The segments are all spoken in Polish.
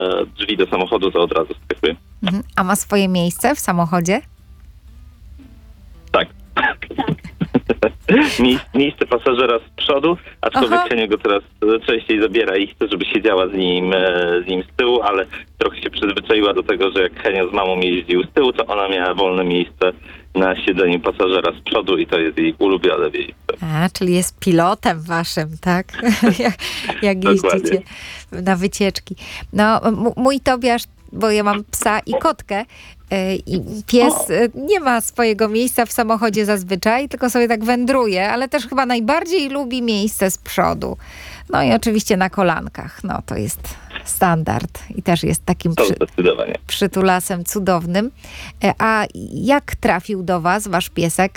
drzwi do samochodu, to od razu skakuje. A ma swoje miejsce w samochodzie? Tak. Miejsce pasażera z przodu, aczkolwiek Henia go teraz częściej zabiera i chce, żeby siedziała z nim z tyłu, ale trochę się przyzwyczaiła do tego, że jak Henia z mamą jeździł z tyłu, to ona miała wolne miejsce na siedzeniu pasażera z przodu i to jest jej ulubione miejsce. Czyli jest pilotem waszym, tak? jak jeździcie na wycieczki. No, mój Tobiasz, bo ja mam psa i kotkę, i pies nie ma swojego miejsca w samochodzie zazwyczaj, tylko sobie tak wędruje, ale też chyba najbardziej lubi miejsce z przodu. No i oczywiście na kolankach. No to jest standard i też jest takim przytulasem cudownym. A jak trafił do was wasz piesek?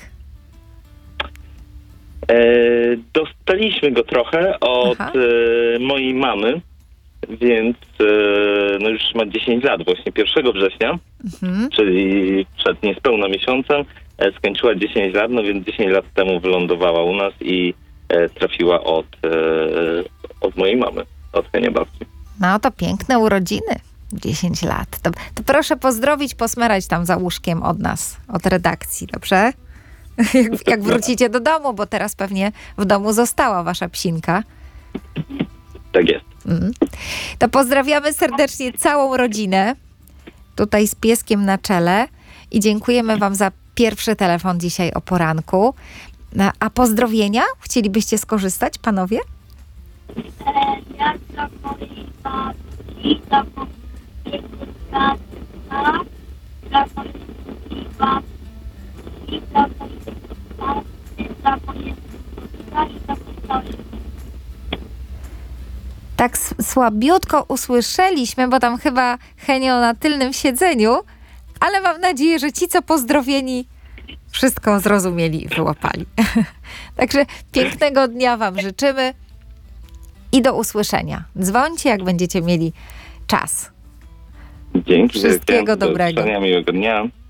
Dostaliśmy go trochę od mojej mamy, więc no już ma 10 lat, właśnie 1 września, czyli przed niespełna miesiącem skończyła 10 lat, no więc 10 lat temu wylądowała u nas i trafiła od mojej mamy, od Henia babci. No to piękne urodziny, 10 lat. To proszę pozdrowić, posmerać tam za łóżkiem od nas, od redakcji, dobrze? jak wrócicie do domu, bo teraz pewnie w domu została wasza psinka. Tak jest. To pozdrawiamy serdecznie całą rodzinę, tutaj z pieskiem na czele i dziękujemy wam za pierwszy telefon dzisiaj o poranku. A pozdrowienia? Chcielibyście skorzystać, panowie? Ja dla mojej babci, dla mojego dziadka, dla mojej babci, dla mojego taty, dla mojego dziadka i dla mojej taty. Tak słabiutko usłyszeliśmy, bo tam chyba Henio na tylnym siedzeniu, ale mam nadzieję, że ci, co pozdrowieni, wszystko zrozumieli i wyłapali. Także pięknego dnia wam życzymy i do usłyszenia. Dzwońcie, jak będziecie mieli czas. Dzięki. Wszystkiego dobrego. Do miłego dnia.